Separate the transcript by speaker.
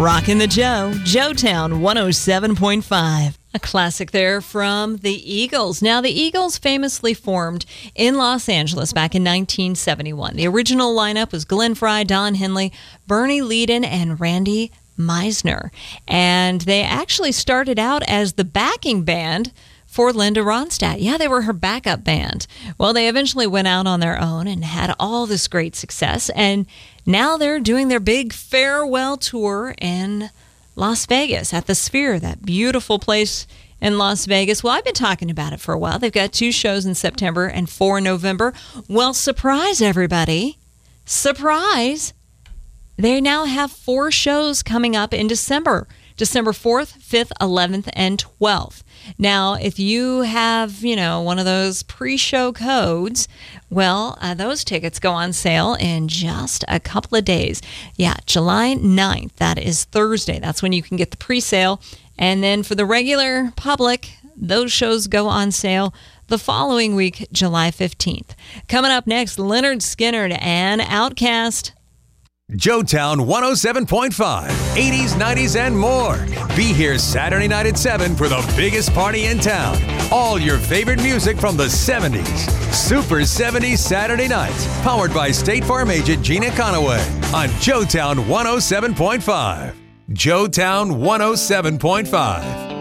Speaker 1: Rockin' the Joetown 107.5. A classic there from the Eagles. Now, the Eagles famously formed in Los Angeles back in 1971. The original lineup was Glenn Frey, Don Henley, Bernie Leadon, and Randy Meisner. And they actually started out as the backing band for Linda Ronstadt. Yeah, they were her backup band. Well, they eventually went out on their own and had all this great success. And now they're doing their big farewell tour in Las Vegas at the Sphere, that beautiful place in Las Vegas. Well, I've been talking about it for a while. They've got 2 shows in September and 4 in November. Well, surprise, everybody. Surprise. They now have 4 shows coming up in December. December 4th, 5th, 11th, and 12th. Now, if you have, one of those pre-show codes, well, those tickets go on sale in just a couple of days. Yeah, July 9th, that is Thursday. That's when you can get the pre-sale. And then for the regular public, those shows go on sale the following week, July 15th. Coming up next, Lynyrd Skynyrd and Outkast.
Speaker 2: Joetown 107.5, 80s, 90s, and more. Be here Saturday night at 7 for the biggest party in town. All your favorite music from the 70s. Super 70s Saturday nights. Powered by State Farm agent Gina Conaway on Joetown 107.5. Joetown 107.5.